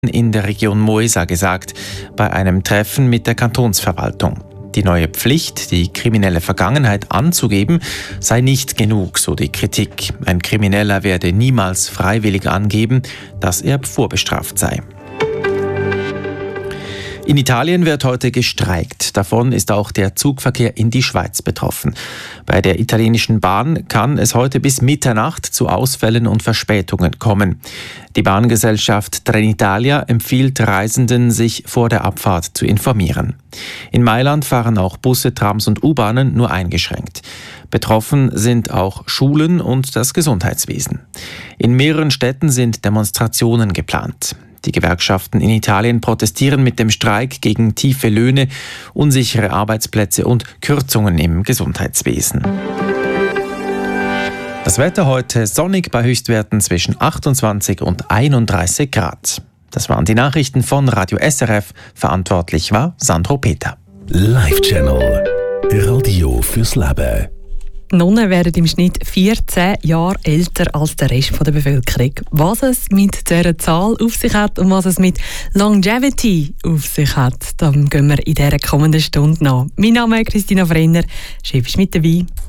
in der Region Moesa gesagt, bei einem Treffen mit der Kantonsverwaltung. Die neue Pflicht, die kriminelle Vergangenheit anzugeben, sei nicht genug, so die Kritik. Ein Krimineller werde niemals freiwillig angeben, dass er vorbestraft sei. In Italien wird heute gestreikt. Davon ist auch der Zugverkehr in die Schweiz betroffen. Bei der italienischen Bahn kann es heute bis Mitternacht zu Ausfällen und Verspätungen kommen. Die Bahngesellschaft Trenitalia empfiehlt Reisenden, sich vor der Abfahrt zu informieren. In Mailand fahren auch Busse, Trams und U-Bahnen nur eingeschränkt. Betroffen sind auch Schulen und das Gesundheitswesen. In mehreren Städten sind Demonstrationen geplant. Die Gewerkschaften in Italien protestieren mit dem Streik gegen tiefe Löhne, unsichere Arbeitsplätze und Kürzungen im Gesundheitswesen. Das Wetter heute sonnig bei Höchstwerten zwischen 28 und 31 Grad. Das waren die Nachrichten von Radio SRF. Verantwortlich war Sandro Peter. Live-Channel. Radio fürs Leben. Nonnen werden im Schnitt 14 Jahre älter als der Rest der Bevölkerung. Was es mit dieser Zahl auf sich hat und was es mit Longevity auf sich hat, dann gehen wir in dieser kommenden Stunde nach. Mein Name ist Christina Brenner. Schön, bist du mit dabei.